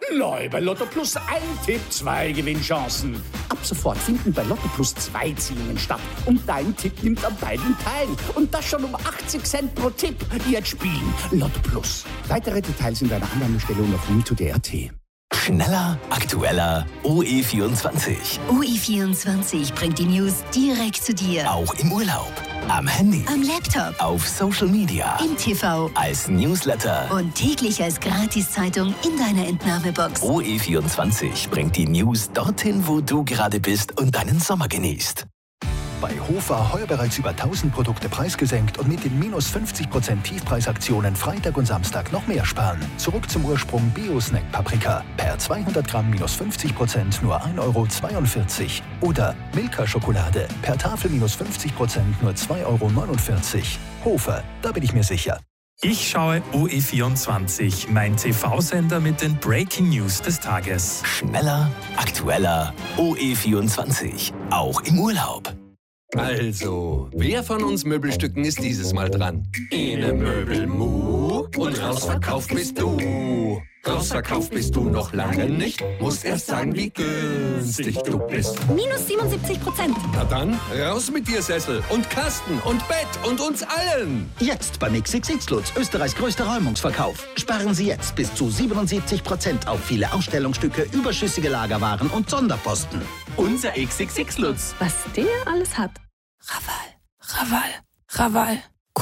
Neu bei Lotto Plus ein Tipp, 2 Gewinnchancen. Ab sofort finden bei Lotto Plus 2 Ziehungen statt. Und dein Tipp nimmt an beiden teil. Und das schon um 80 Cent pro Tipp. Jetzt spielen. Lotto Plus. Weitere Details in deiner Annahmestellung auf win2.at. Schneller, aktueller, OE24. OE24 bringt die News direkt zu dir. Auch im Urlaub, am Handy, am Laptop, auf Social Media, im TV, als Newsletter und täglich als Gratiszeitung in deiner Entnahmebox. OE24 bringt die News dorthin, wo du gerade bist und deinen Sommer genießt. Bei Hofer heuer bereits über 1000 Produkte preisgesenkt und mit den minus 50% Tiefpreisaktionen Freitag und Samstag noch mehr sparen. Zurück zum Ursprung Bio-Snack Paprika. Per 200 Gramm minus 50% nur 1,42 €. Oder Milka Schokolade. Per Tafel minus 50% nur 2,49 €. Hofer, da bin ich mir sicher. Ich schaue OE24, mein TV-Sender mit den Breaking News des Tages. Schneller, aktueller, OE24, auch im Urlaub. Also, wer von uns Möbelstücken ist dieses Mal dran? Ene Möbelmu und rausverkauft bist du. Rausverkauft bist du noch lange nicht, musst erst sagen, wie günstig du bist. Minus 77%. Na dann, raus mit dir, Sessel und Kasten und Bett und uns allen. Jetzt beim XXX Lutz, Österreichs größter Räumungsverkauf. Sparen Sie jetzt bis zu 77% auf viele Ausstellungsstücke, überschüssige Lagerwaren und Sonderposten. Unser XXX Lutz. Was der alles hat. Raval.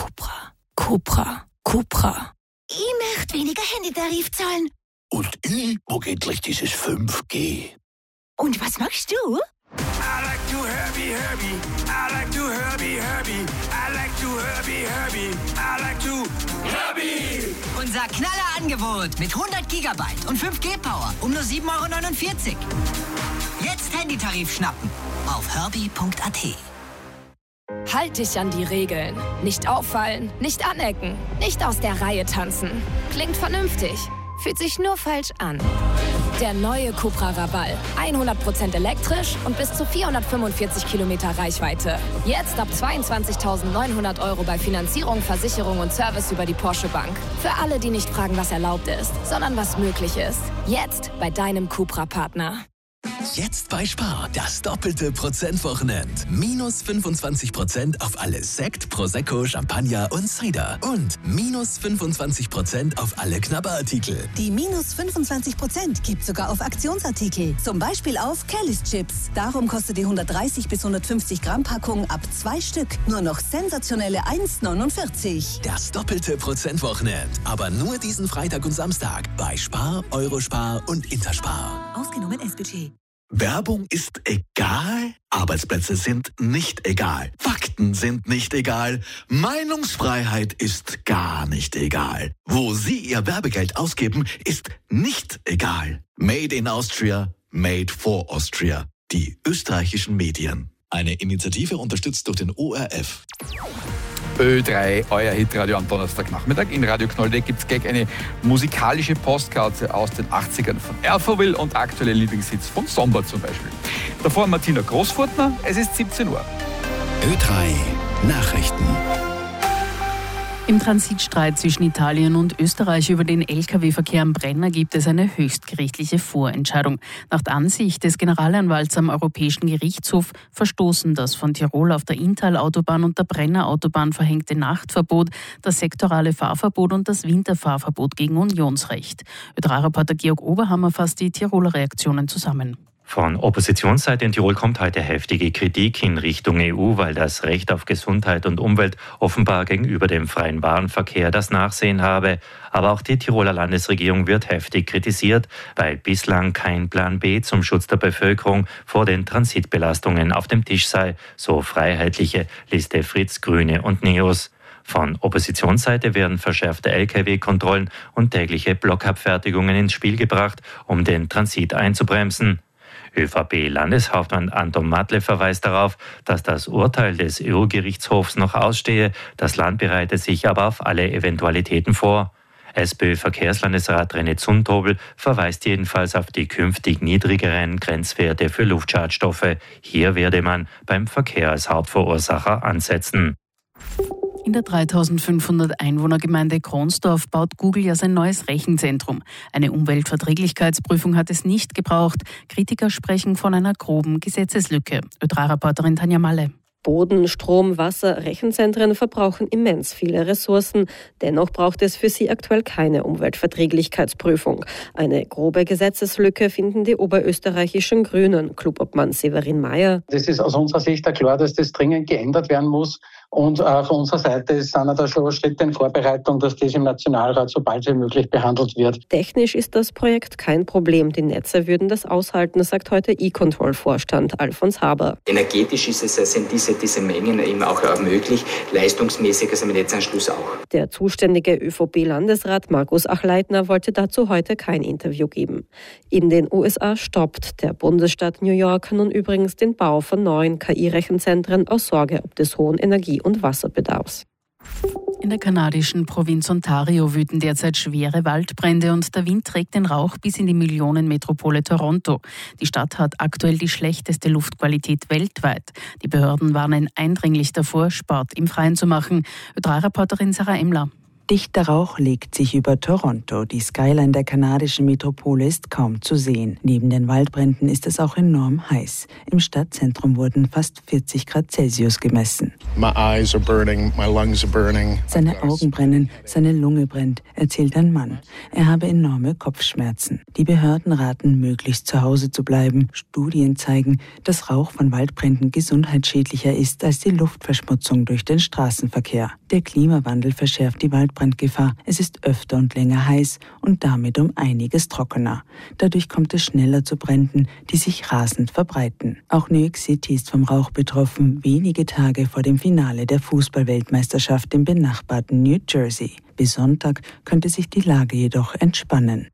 Cupra. Ich möchte weniger Handytarif zahlen. Und ich mag endlich dieses 5G. Und was magst du? I like to Herbie. I like to Herbie. I like to Herbie. I like to Herbie. Unser Knallerangebot mit 100 Gigabyte und 5G-Power um nur 7,49 €. Jetzt Handytarif schnappen auf herbie.at. Halt dich an die Regeln. Nicht auffallen, nicht anecken, nicht aus der Reihe tanzen. Klingt vernünftig, fühlt sich nur falsch an. Der neue Cupra Raval. 100% elektrisch und bis zu 445 Kilometer Reichweite. Jetzt ab 22.900 € bei Finanzierung, Versicherung und Service über die Porsche Bank. Für alle, die nicht fragen, was erlaubt ist, sondern was möglich ist. Jetzt bei deinem Cupra-Partner. Jetzt bei Spar, das doppelte Prozentwochenend. Minus 25% auf alle Sekt, Prosecco, Champagner und Cider. Und minus 25% auf alle Knabberartikel. Die minus 25% gibt sogar auf Aktionsartikel. Zum Beispiel auf Kelly's Chips. Darum kostet die 130 bis 150 Gramm Packung ab 2 Stück nur noch sensationelle 1,49 €. Das doppelte Prozentwochenend. Aber nur diesen Freitag und Samstag bei Spar, Eurospar und Interspar. Ausgenommen S-Budget. Werbung ist egal, Arbeitsplätze sind nicht egal, Fakten sind nicht egal, Meinungsfreiheit ist gar nicht egal. Wo Sie Ihr Werbegeld ausgeben, ist nicht egal. Made in Austria, made for Austria. Die österreichischen Medien. Eine Initiative unterstützt durch den ORF. Ö3, euer Hitradio am Donnerstagnachmittag. In Radio Knoll.de gibt es gleich eine musikalische Postkarte aus den 80ern von Alphaville und aktuelle Lieblingshits von Somber zum Beispiel. Davor Martina Großfurtner, es ist 17 Uhr. Ö3 Nachrichten. Im Transitstreit zwischen Italien und Österreich über den Lkw-Verkehr am Brenner gibt es eine höchstgerichtliche Vorentscheidung. Nach der Ansicht des Generalanwalts am Europäischen Gerichtshof verstoßen das von Tirol auf der Inntal-Autobahn und der Brenner-Autobahn verhängte Nachtverbot, das sektorale Fahrverbot und das Winterfahrverbot gegen Unionsrecht. Ö3-Reporter Georg Oberhammer fasst die Tiroler Reaktionen zusammen. Von Oppositionsseite in Tirol kommt heute heftige Kritik in Richtung EU, weil das Recht auf Gesundheit und Umwelt offenbar gegenüber dem freien Warenverkehr das Nachsehen habe. Aber auch die Tiroler Landesregierung wird heftig kritisiert, weil bislang kein Plan B zum Schutz der Bevölkerung vor den Transitbelastungen auf dem Tisch sei, so Freiheitliche, Liste Fritz, Grüne und Neos. Von Oppositionsseite werden verschärfte Lkw-Kontrollen und tägliche Blockabfertigungen ins Spiel gebracht, um den Transit einzubremsen. ÖVP-Landeshauptmann Anton Matle verweist darauf, dass das Urteil des EU-Gerichtshofs noch ausstehe. Das Land bereitet sich aber auf alle Eventualitäten vor. SPÖ-Verkehrslandesrat René Zumtobel verweist jedenfalls auf die künftig niedrigeren Grenzwerte für Luftschadstoffe. Hier werde man beim Verkehr als Hauptverursacher ansetzen. In der 3500 Einwohnergemeinde Kronsdorf baut Google ja sein neues Rechenzentrum. Eine Umweltverträglichkeitsprüfung hat es nicht gebraucht. Kritiker sprechen von einer groben Gesetzeslücke. Ö3-Reporterin Tanja Malle. Boden, Strom, Wasser, Rechenzentren verbrauchen immens viele Ressourcen. Dennoch braucht es für sie aktuell keine Umweltverträglichkeitsprüfung. Eine grobe Gesetzeslücke finden die oberösterreichischen Grünen. Clubobmann Severin Mayer. Das ist aus unserer Sicht klar, dass das dringend geändert werden muss. Und von unserer Seite sind da schon Schritte in Vorbereitung, dass das im Nationalrat so bald wie möglich behandelt wird. Technisch ist das Projekt kein Problem. Die Netze würden das aushalten, sagt heute E-Control-Vorstand Alfons Haber. Energetisch sind diese Mengen eben auch möglich, leistungsmäßig also mit Netzanschluss auch. Der zuständige ÖVP-Landesrat Markus Achleitner wollte dazu heute kein Interview geben. In den USA stoppt der Bundesstaat New York nun übrigens den Bau von neuen KI-Rechenzentren aus Sorge ob des hohen Energie- und Wasserbedarfs. In der kanadischen Provinz Ontario wüten derzeit schwere Waldbrände und der Wind trägt den Rauch bis in die Millionenmetropole Toronto. Die Stadt hat aktuell die schlechteste Luftqualität weltweit. Die Behörden warnen eindringlich davor, Sport im Freien zu machen. Ö3-Reporterin Sarah Emler. Dichter Rauch legt sich über Toronto. Die Skyline der kanadischen Metropole ist kaum zu sehen. Neben den Waldbränden ist es auch enorm heiß. Im Stadtzentrum wurden fast 40 Grad Celsius gemessen. My eyes are burning, my lungs are burning. Seine Augen brennen, seine Lunge brennt, erzählt ein Mann. Er habe enorme Kopfschmerzen. Die Behörden raten, möglichst zu Hause zu bleiben. Studien zeigen, dass Rauch von Waldbränden gesundheitsschädlicher ist als die Luftverschmutzung durch den Straßenverkehr. Der Klimawandel verschärft die Waldbrandgefahr. Es ist öfter und länger heiß und damit um einiges trockener. Dadurch kommt es schneller zu Bränden, die sich rasend verbreiten. Auch New York City ist vom Rauch betroffen, wenige Tage vor dem Finale der Fußball-Weltmeisterschaft im benachbarten New Jersey. Bis Sonntag könnte sich die Lage jedoch entspannen.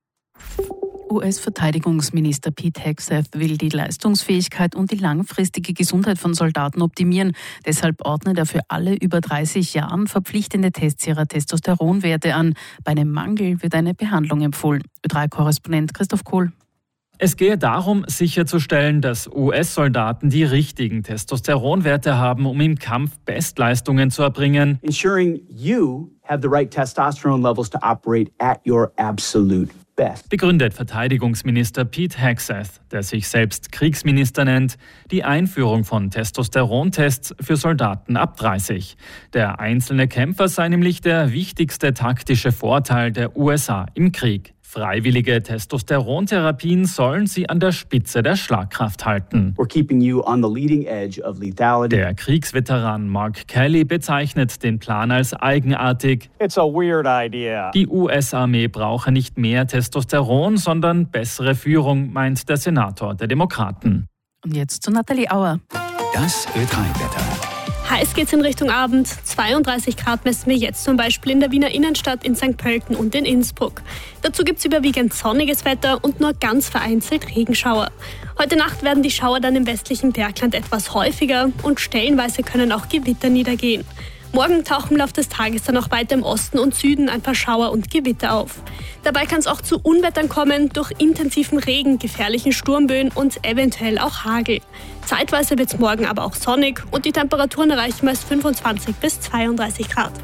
US-Verteidigungsminister Pete Hegseth will die Leistungsfähigkeit und die langfristige Gesundheit von Soldaten optimieren. Deshalb ordnet er für alle über 30 Jahren verpflichtende Tests ihrer Testosteronwerte an. Bei einem Mangel wird eine Behandlung empfohlen. Ö3-Korrespondent Christoph Kohl. Es gehe darum, sicherzustellen, dass US-Soldaten die richtigen Testosteronwerte haben, um im Kampf Bestleistungen zu erbringen. Ensuring you have the right testosterone levels to operate at your absolute best. Begründet Verteidigungsminister Pete Hegseth, der sich selbst Kriegsminister nennt, die Einführung von Testosterontests für Soldaten ab 30. Der einzelne Kämpfer sei nämlich der wichtigste taktische Vorteil der USA im Krieg. Freiwillige Testosterontherapien sollen sie an der Spitze der Schlagkraft halten. We're keeping you on the leading edge of lethality. Der Kriegsveteran Mark Kelly bezeichnet den Plan als eigenartig. It's a weird idea. Die US-Armee brauche nicht mehr Testosteron, sondern bessere Führung, meint der Senator der Demokraten. Und jetzt zu Nathalie Auer. Das Ö3-Wetter. Heiß geht's in Richtung Abend. 32 Grad messen wir jetzt zum Beispiel in der Wiener Innenstadt, in St. Pölten und in Innsbruck. Dazu gibt's überwiegend sonniges Wetter und nur ganz vereinzelt Regenschauer. Heute Nacht werden die Schauer dann im westlichen Bergland etwas häufiger und stellenweise können auch Gewitter niedergehen. Morgen tauchen im Laufe des Tages dann auch weiter im Osten und Süden ein paar Schauer und Gewitter auf. Dabei kann es auch zu Unwettern kommen durch intensiven Regen, gefährlichen Sturmböen und eventuell auch Hagel. Zeitweise wird es morgen aber auch sonnig und die Temperaturen erreichen meist 25 bis 32 Grad.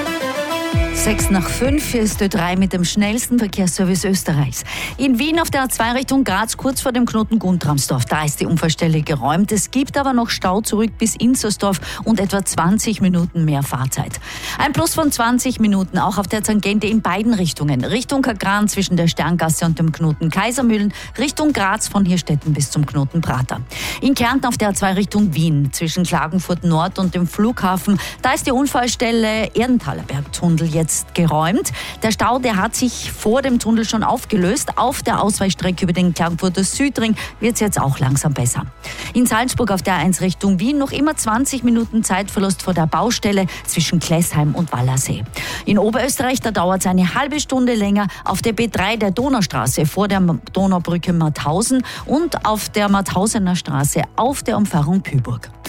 6 nach 5, hier ist Ö3 mit dem schnellsten Verkehrsservice Österreichs. In Wien auf der A2 Richtung Graz, kurz vor dem Knoten Guntramsdorf. Da ist die Unfallstelle geräumt. Es gibt aber noch Stau zurück bis Inzersdorf und etwa 20 Minuten mehr Fahrzeit. Ein Plus von 20 Minuten auch auf der Tangente in beiden Richtungen. Richtung Kagran zwischen der Sterngasse und dem Knoten Kaisermühlen, Richtung Graz von Hirstetten bis zum Knoten Prater. In Kärnten auf der A2 Richtung Wien zwischen Klagenfurt Nord und dem Flughafen. Da ist die Unfallstelle Erdenthaler Bergtunnel jetzt geräumt. Der Stau, der hat sich vor dem Tunnel schon aufgelöst. Auf der Ausweichstrecke über den Klagenfurter Südring wird es jetzt auch langsam besser. In Salzburg auf der A1 Richtung Wien noch immer 20 Minuten Zeitverlust vor der Baustelle zwischen Klessheim und Wallersee. In Oberösterreich, da dauert es eine halbe Stunde länger auf der B3 der Donaustraße vor der Donaubrücke Mauthausen und auf der Mauthausener Straße auf der Umfahrung Pyburg.